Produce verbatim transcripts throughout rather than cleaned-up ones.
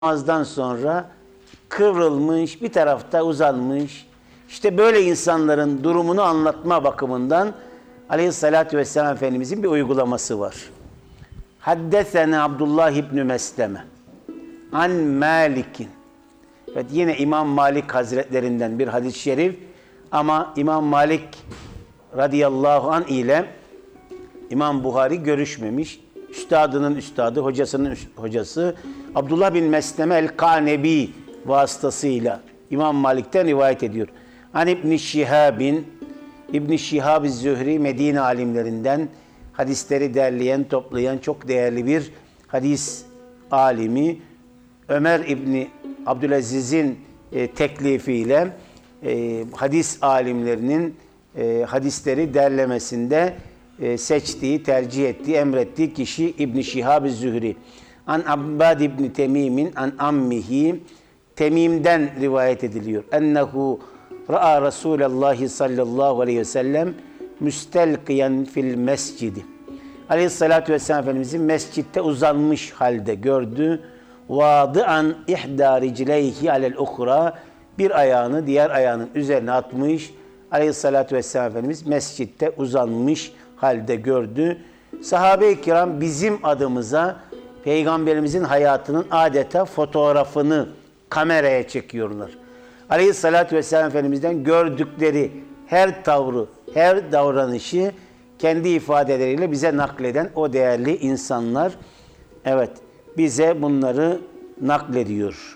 namazdan sonra kıvrılmış, bir tarafta uzanmış. İşte böyle insanların durumunu anlatma bakımından Aleyhisselatü Vesselam Efendimizin bir uygulaması var. Haddesene Abdullah İbni Mesleme an Malik'in. Evet, yine İmam Malik Hazretlerinden bir hadis-i şerif ama İmam Malik radıyallahu anh ile İmam Buhari görüşmemiş. Üstadının üstadı, hocasının hocası Abdullah bin Mesleme el-Kanebi vasıtasıyla İmam Malik'ten rivayet ediyor. Hani İbn-i Şihab'in, İbn-i Şihab-ı Zühri Medine alimlerinden hadisleri derleyen, toplayan çok değerli bir hadis alimi. Ömer İbni Abdülaziz'in e, teklifiyle e, hadis alimlerinin e, hadisleri derlemesinde e, seçtiği, tercih ettiği, emrettiği kişi İbn-i Şihab-ı Zühri. An Abbad İbni Temim'in an ammihi, Temim'den rivayet ediliyor. Ennehu ra'a Resulallah sallallahu aleyhi ve sellem müstelkiyen fil mescidi. Aleyhissalatü vesselam Efendimiz'i mescitte uzanmış halde gördü. Vâdı'an ihdâ ricleyhi alel ukhra, bir ayağını diğer ayağının üzerine atmış. Aleyhissalatü vesselam Efendimiz mescitte uzanmış halde gördü. Sahabe-i kiram bizim adımıza Peygamberimizin hayatının adeta fotoğrafını kameraya çekiyorlar. Aleyhissalatü vesselam Efendimiz'den gördükleri her tavrı, her davranışı kendi ifadeleriyle bize nakleden o değerli insanlar, evet, bize bunları naklediyor.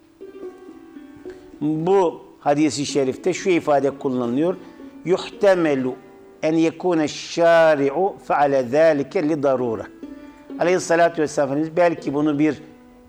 Bu hadis-i şerifte şu ifade kullanılıyor. Yuhtemelu en yekune şari'u feale zâlike li darura. Aleyhissalatü vesselam Efendimiz belki bunu bir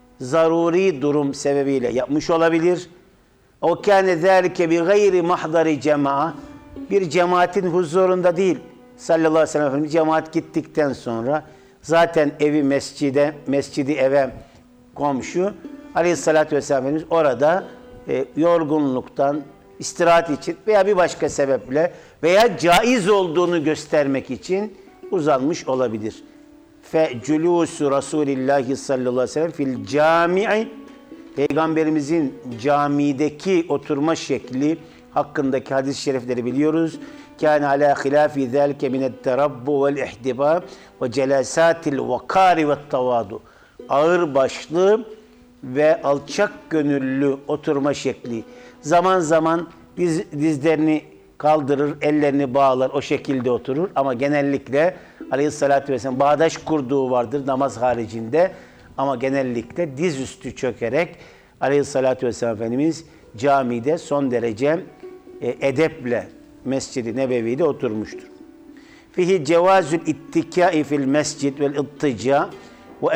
zaruri durum sebebiyle yapmış olabilir. O kâne zâlike bi gayri mahdari cema'a, bir cemaatin huzurunda değil. Sallallahu aleyhi ve sellem Efendimiz cemaat gittikten sonra zaten evi mescide, mescidi eve komşu. Aleyhissalatü vesselam Efendimiz orada e, yorgunluktan, istirahat için veya bir başka sebeple veya caiz olduğunu göstermek için uzanmış olabilir. Fe culusu Resulillahi sallallahu aleyhi ve sellem fil cami'i, Peygamberimizin camideki oturma şekli hakkındaki hadis-i şerifleri biliyoruz. Kâne alâ hilâfi zâlike minetterabbu vel ihtibâ ve celâsâtil vakâri ve tavâdu. Ağır başlı ve alçak gönüllü oturma şekli. Zaman zaman diz, dizlerini kaldırır, ellerini bağlar, o şekilde oturur. Ama genellikle Aleyhisselatü Vesselam bağdaş kurduğu vardır namaz haricinde. Ama genellikle dizüstü çökerek Aleyhisselatü Vesselam Efendimiz camide son derece e, edeple Mescid-i Nebevi'de oturmuştur. Fihi cevazül ittikâi fil mescid vel ittica ve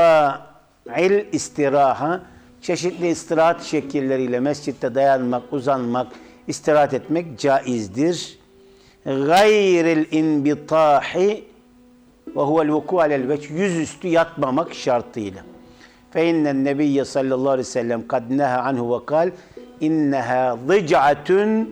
envâ'il istiraha, çeşitli istirahat şekilleriyle mescitte dayanmak, uzanmak, istirahat etmek caizdir. Gayril inbitahi ve huvel vuku alel veç, yüzüstü yatmamak şartıyla. Fe innen nebiyye sallallahu aleyhi ve sellem kad neha anhu ve kal inneha zic'atun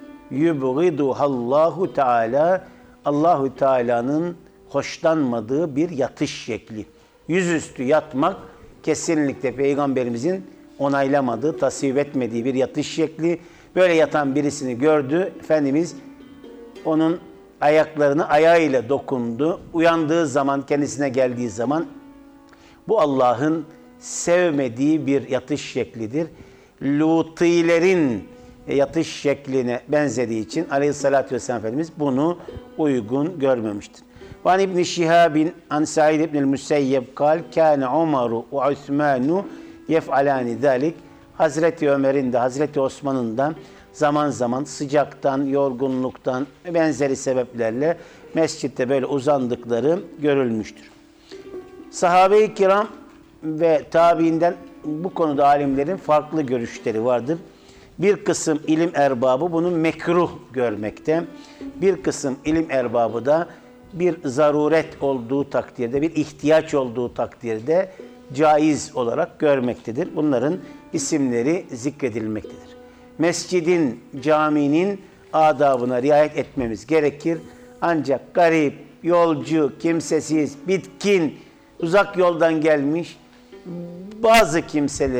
yubghiduhallahu teala, Allahu Teala'nın hoşlanmadığı bir yatış şekli. Yüzüstü yatmak kesinlikle Peygamberimizin onaylamadığı, tasvip etmediği bir yatış şekli. Böyle yatan birisini gördü, Efendimiz onun ayaklarını ayağıyla dokundu. Uyandığı zaman, kendisine geldiği zaman bu Allah'ın sevmediği bir yatış şeklidir. Lutilerin yatış şekline benzediği için Aleyhisselatü Vesselam Efendimiz bunu uygun görmemiştir. Van İbn-i Şihab'in an Said İbn-i Müseyyeb kal kâne Umaru ve Osmanu yef'alâni zâlik. Hazreti Ömer'in de Hazreti Osman'ın da zaman zaman sıcaktan, yorgunluktan ve benzeri sebeplerle mescitte böyle uzandıkları görülmüştür. Sahabe-i kiram ve tabiinden bu konuda alimlerin farklı görüşleri vardır. Bir kısım ilim erbabı bunu mekruh görmekte. Bir kısım ilim erbabı da bir zaruret olduğu takdirde, bir ihtiyaç olduğu takdirde caiz olarak görmektedir. Bunların isimleri zikredilmektedir. Mescidin, caminin adabına riayet etmemiz gerekir. Ancak garip, yolcu, kimsesiz, bitkin, uzak yoldan gelmiş, bazı kimseler